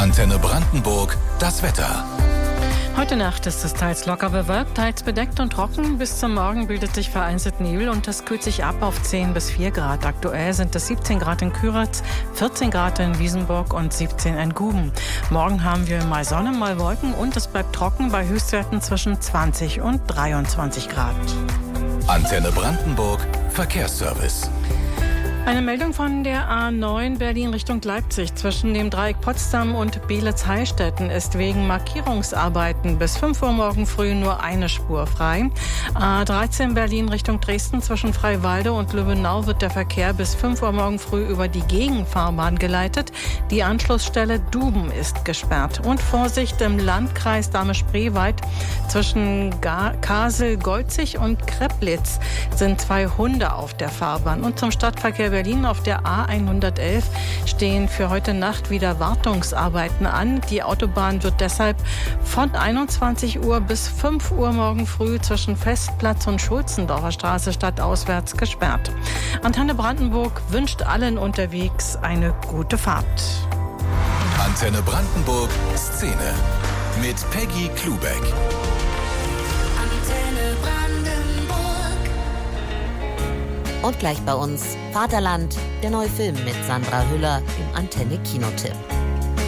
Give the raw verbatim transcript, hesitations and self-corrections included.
Antenne Brandenburg, das Wetter. Heute Nacht ist es teils locker bewölkt, teils bedeckt und trocken. Bis zum Morgen bildet sich vereinzelt Nebel und es kühlt sich ab auf zehn bis vier Grad. Aktuell sind es siebzehn Grad in Küritz, vierzehn Grad in Wiesenburg und siebzehn in Guben. Morgen haben wir mal Sonne, mal Wolken und es bleibt trocken bei Höchstwerten zwischen zwanzig und dreiundzwanzig Grad. Antenne Brandenburg, Verkehrsservice. Eine Meldung von der A neun Berlin Richtung Leipzig. Zwischen dem Dreieck Potsdam und Beelitz-Heilstätten ist wegen Markierungsarbeiten bis fünf Uhr morgen früh nur eine Spur frei. A dreizehn Berlin Richtung Dresden zwischen Freiwalde und Löwenau wird der Verkehr bis fünf Uhr morgen früh über die Gegenfahrbahn geleitet. Die Anschlussstelle Duben ist gesperrt. Und Vorsicht im Landkreis Dahme-Spreewald zwischen Kasel-Golzig und Kreplitz sind zwei Hunde auf der Fahrbahn. Und zum Stadtverkehr Berlin auf der A hundertelf stehen für heute Nacht wieder Wartungsarbeiten an. Die Autobahn wird deshalb von einundzwanzig Uhr bis fünf Uhr morgen früh zwischen Festplatz und Schulzendorfer Straße stadtauswärts gesperrt. Antenne Brandenburg wünscht allen unterwegs eine gute Fahrt. Antenne Brandenburg Szene mit Peggy Klubeck. Und gleich bei uns Vaterland, der neue Film mit Sandra Hüller im Antenne-Kinotipp.